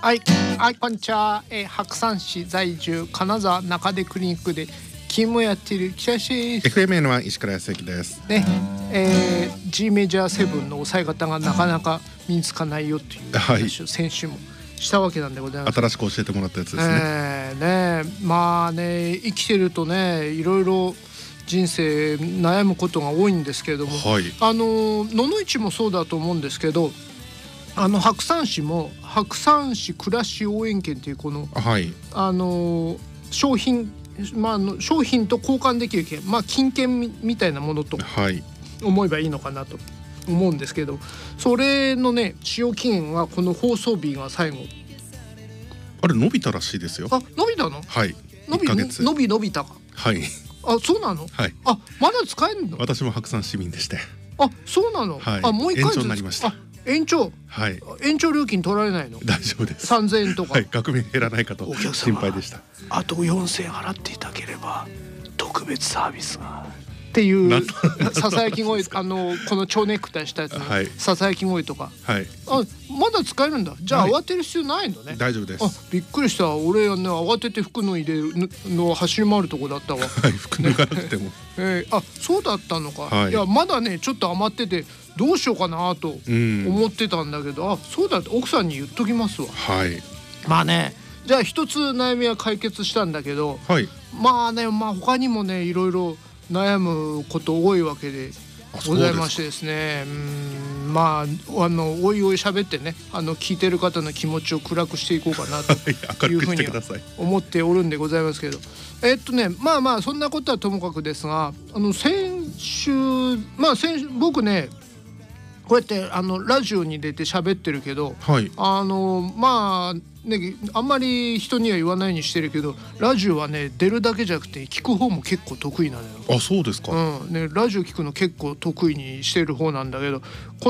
はい、はい、こんにちは。白山市在住金沢中出クリニックで勤務やっている北石です。 FMN は石倉康之ですね、G メジャー7の抑え方がなかなか身につかないよという話を先週もしたわけなんでございます。 新しく教えてもらったやつですね。 まあね、生きてるとね、いろいろ人生悩むことが多いんですけれども、 はい、 野々市もそうだと思うんですけど、白山市も白山市暮らし応援券っていうこの、 はい、 商品、商品と交換できる券、金券みたいなものと思えばいいのかなと思うんですけど、それのね使用期限はこの放送日が最後。 あれ伸びたらしいですよ。 あ、伸びたの？ はい、 1ヶ月伸びたか。 はい、 あ、そうなの？ はい、 あ、まだ使えるの？ 私も白山市民でして。 あ、そうなの？ はい、 あ、もう一回延長になりました。 延長、 はい、 延長料金取られないの？ 大丈夫です。 3000円とか、 はい、額面減らないかと心配でした。 あと4000円払っていただければ特別サービスがっていうささやき声、この蝶ネクタイしたやつのささやき声とか、 はい、 あ、まだ使えるんだ。じゃあ慌てる必要ないのね。 大丈夫です。 あ、びっくりした。俺はね、慌てて服脱いでの走り回るとこだったわ。 はい、服脱がなくても、 あ、そうだったのか。 はい、 いや、まだねちょっと余っててどうしようかなと思ってたんだけど、あ、そうだって奥さんに言っときますわ。 はい、 まあね、じゃあ一つ悩みは解決したんだけど、 はい、 まあね、他にもねいろいろ悩むこと多いわけでございましてですね、おいおい喋ってね、聞いてる方の気持ちを暗くしていこうかなというふうに思っておるんでございますけど、そんなことはともかくですが、先週僕ねこうやってラジオに出て喋ってるけど、 はい、 あんまり人には言わないようにしてるけど、ラジオはね出るだけじゃなくて聞く方も結構得意なのよ。 あ、そうですか。 ラジオ聞くの結構得意にしてる方なんだけど、